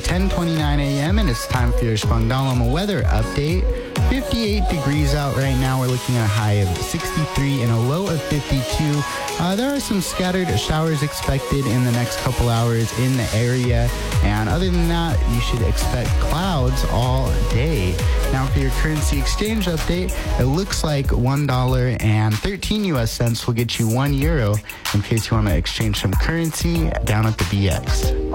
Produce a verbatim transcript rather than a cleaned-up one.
ten twenty-nine a.m. and it's time for your Spongdalama weather update. fifty-eight degrees out right now. We're looking at a high of sixty-three and a low of fifty-two. Uh, there are some scattered showers expected in the next couple hours in the area. And other than that, you should expect clouds all day. Now for your currency exchange update, it looks like one dollar and thirteen U S cents will get you one euro in case you want to exchange some currency down at the B X.